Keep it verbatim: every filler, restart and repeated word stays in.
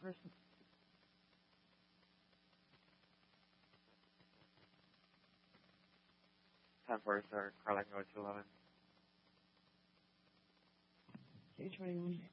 First, ten four, sir. Carlac Road two eleven. two twenty-one.